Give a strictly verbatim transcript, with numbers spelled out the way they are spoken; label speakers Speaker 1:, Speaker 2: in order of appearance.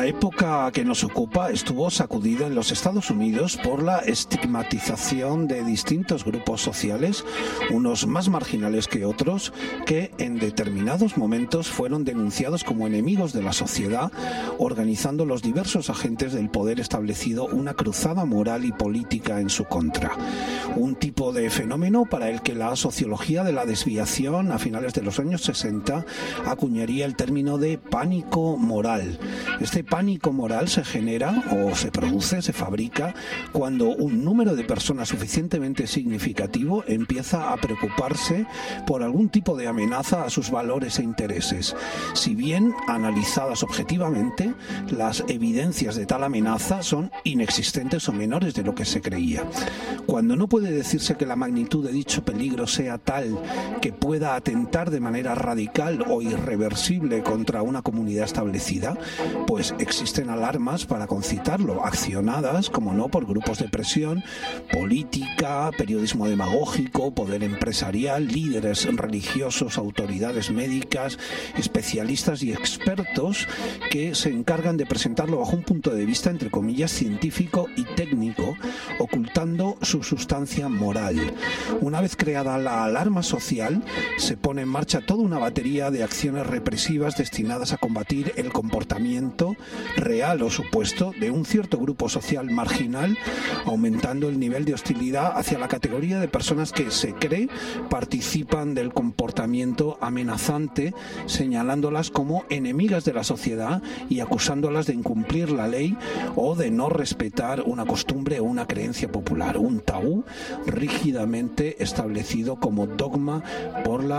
Speaker 1: La época que nos ocupa estuvo sacudida en los Estados Unidos por la estigmatización de distintos grupos sociales, unos más marginales que otros, que en determinados momentos fueron denunciados como enemigos de la sociedad, organizando los diversos agentes del poder establecido una cruzada moral y política en su contra. Un tipo de fenómeno para el que la sociología de la desviación a finales de los años sesenta acuñaría el término de pánico moral. Este pánico moral se genera o se produce, se fabrica, cuando un número de personas suficientemente significativo empieza a preocuparse por algún tipo de amenaza a sus valores e intereses. Si bien, analizadas objetivamente, las evidencias de tal amenaza son inexistentes o menores de lo que se creía. Cuando no puede decirse que la magnitud de dicho peligro sea tal que pueda atentar de manera radical o irreversible contra una comunidad establecida, pues existen alarmas para concitarlo, accionadas, como no, por grupos de presión, política, periodismo demagógico, poder empresarial, líderes religiosos, autoridades médicas, especialistas y expertos que se encargan de presentarlo bajo un punto de vista, entre comillas, científico y técnico, ocultando su sustancia moral. Una vez creada la alarma social, se pone en marcha toda una batería de acciones represivas destinadas a combatir el comportamiento real o supuesto de un cierto grupo social marginal, aumentando el nivel de hostilidad hacia la categoría de personas que se cree participan del comportamiento amenazante, señalándolas como enemigas de la sociedad y acusándolas de incumplir la ley o de no respetar una costumbre o una creencia popular, un tabú rígidamente establecido como dogma por la